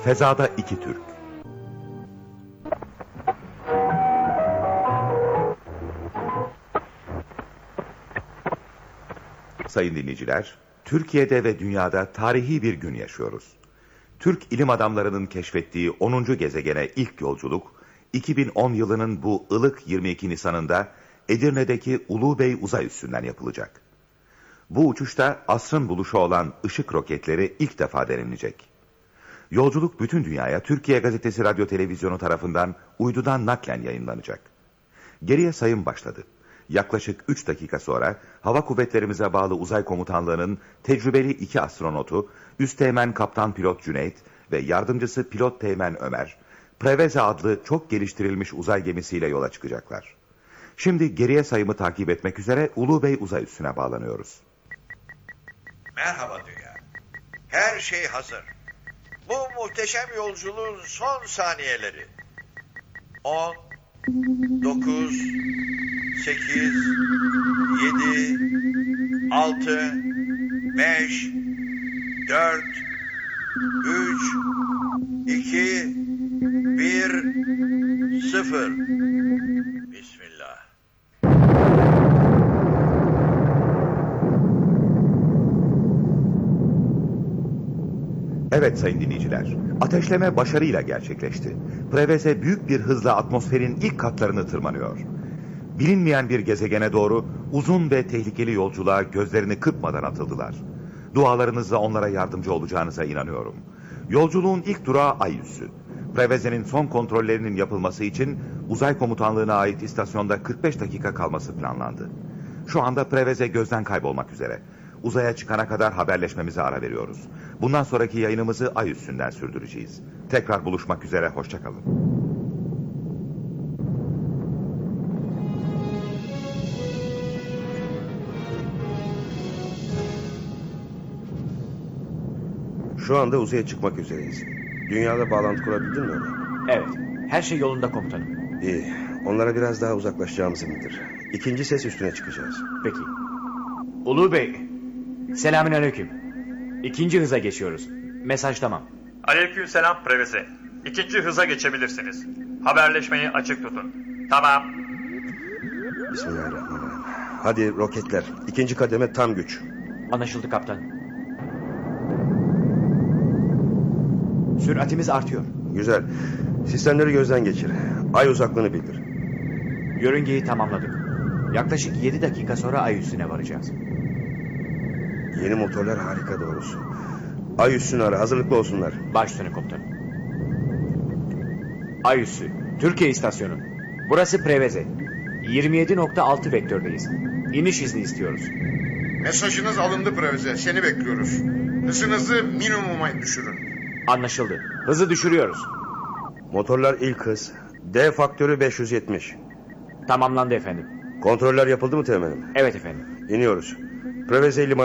Fezada iki Türk. Sayın dinleyiciler, Türkiye'de ve dünyada tarihi bir gün yaşıyoruz. Türk ilim adamlarının keşfettiği 10. gezegene ilk yolculuk, 2010 yılının bu ılık 22 Nisan'ında Edirne'deki Ulubey Uzay Üssü'nden yapılacak. Bu uçuşta asrın buluşu olan ışık roketleri ilk defa denenecek. Yolculuk bütün dünyaya Türkiye Gazetesi Radyo Televizyonu tarafından uydudan naklen yayınlanacak. Geriye sayım başladı. Yaklaşık 3 dakika sonra Hava Kuvvetlerimize bağlı Uzay Komutanlığı'nın tecrübeli 2 astronotu, Üsteğmen Kaptan Pilot Cüneyt ve yardımcısı Pilot Teğmen Ömer, Preveze adlı çok geliştirilmiş uzay gemisiyle yola çıkacaklar. Şimdi geriye sayımı takip etmek üzere Ulubey Uzay Üssü'ne bağlanıyoruz. Merhaba dünya. Her şey hazır. Bu muhteşem yolculuğun son saniyeleri. 10, 9, 8, 7, 6, 5, 4, 3, 2, 1, 0. Bismillah. Evet sayın dinleyiciler, ateşleme başarıyla gerçekleşti. Preveze büyük bir hızla atmosferin ilk katlarını tırmanıyor. Bilinmeyen bir gezegene doğru uzun ve tehlikeli yolculuğa gözlerini kırpmadan atıldılar. Dualarınızla onlara yardımcı olacağınıza inanıyorum. Yolculuğun ilk durağı Ay Üssü. Preveze'nin son kontrollerinin yapılması için Uzay Komutanlığı'na ait istasyonda 45 dakika kalması planlandı. Şu anda Preveze gözden kaybolmak üzere. Uzaya çıkana kadar haberleşmemize ara veriyoruz. Bundan sonraki yayınımızı Ay Üssü'nden sürdüreceğiz. Tekrar buluşmak üzere, hoşça kalın. Şu anda uzaya çıkmak üzereyiz. Dünyada bağlantı kurabildin mi ona? Evet, her şey yolunda komutanım. İyi, onlara biraz daha uzaklaşacağımızı bildir. İkinci ses üstüne çıkacağız. Peki. Ulu Bey, selamünaleyküm. İkinci hıza geçiyoruz. Mesaj tamam. Aleykümselam Preveze. İkinci hıza geçebilirsiniz. Haberleşmeyi açık tutun. Tamam. Bismillahirrahmanirrahim. Hadi roketler, ikinci kademe tam güç. Anlaşıldı kaptan. Süratimiz artıyor. Güzel. Sistemleri gözden geçir. Ay uzaklığını bildir. Yörüngeyi tamamladık. Yaklaşık 7 dakika sonra Ay üssüne varacağız. Yeni motorlar harika doğrusu. Ay üssünü ara, hazırlıklı olsunlar. Baş üstüne komutanım. Ay üssü, Türkiye istasyonu. Burası Preveze. 27.6 vektördeyiz. İniş izni istiyoruz. Mesajınız alındı Preveze. Seni bekliyoruz. Hızınızı minimuma düşürün. Anlaşıldı. Hızı düşürüyoruz. Motorlar ilk hız. D faktörü 570. Tamamlandı efendim. Kontroller yapıldı mı teğmenim? Evet efendim. İniyoruz. Preveze limanı